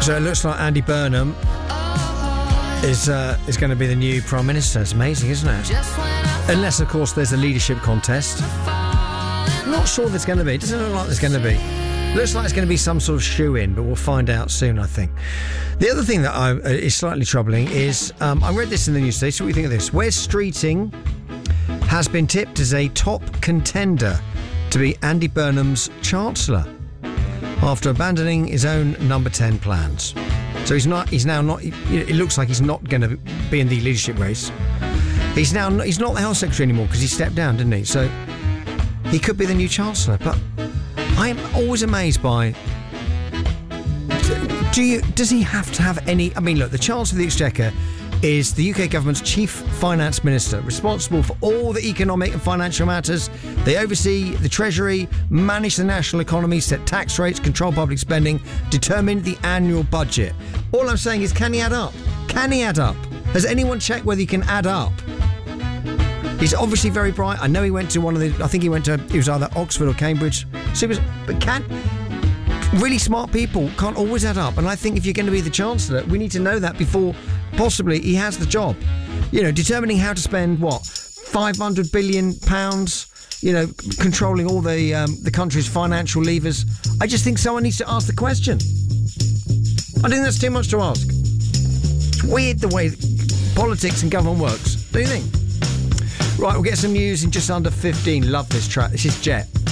So it looks like Andy Burnham is going to be the new Prime Minister. It's amazing, isn't it? Unless, of course, there's a leadership contest. I'm not sure there's going to be. It doesn't look like there's going to be. Looks like it's going to be some sort of shoe-in, but we'll find out soon, I think. The other thing that is slightly troubling is, I read this in the news today, so what do you think of this? Wes Streeting has been tipped as a top contender to be Andy Burnham's Chancellor after abandoning his own number 10 plans. So he's now not, it looks like he's not going to be in the leadership race. He's not the Health Secretary anymore because he stepped down, didn't he? So he could be the new Chancellor, but I am always amazed by, does he have to have any, I mean, look, the Chancellor of the Exchequer is the UK government's chief finance minister, responsible for all the economic and financial matters. They oversee the Treasury, manage the national economy, set tax rates, control public spending, determine the annual budget. All I'm saying is, can he add up? Can he add up? Has anyone checked whether he can add up? He's obviously very bright. I know he went to he was either Oxford or Cambridge. But really smart people can't always add up. And I think if you're going to be the Chancellor, we need to know that before possibly he has the job. You know, determining how to spend, £500 billion, controlling all the country's financial levers. I just think someone needs to ask the question. I think that's too much to ask. It's weird the way politics and government works. Do you think? Right, we'll get some news in just under 15. Love this track. This is Jet.